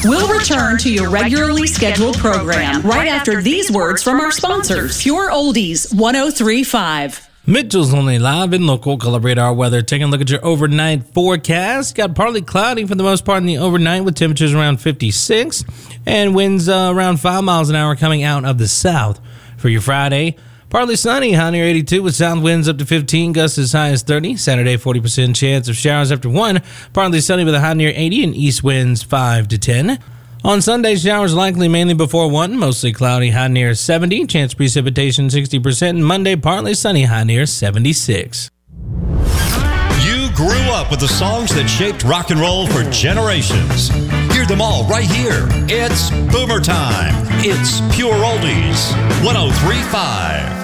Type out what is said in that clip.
We'll return to your regularly scheduled program right after these words from our sponsors. Pure Oldies 103.5. Mitchell's Only Live and Local. Color radar weather. Taking a look at your overnight forecast. Got partly cloudy for the most part in the overnight with temperatures around 56 and winds around 5 miles an hour coming out of the south. For your Friday, partly sunny, high near 82 with south winds up to 15, gusts as high as 30. Saturday, 40% chance of showers after 1. Partly sunny with a high near 80 and east winds 5 to 10. On Sunday, showers likely mainly before 1, mostly cloudy, high near 70. Chance precipitation 60%. And Monday, partly sunny, high near 76. You grew up with the songs that shaped rock and roll for generations. Hear them all right here. It's Boomer Time. It's Pure Oldies 103.5.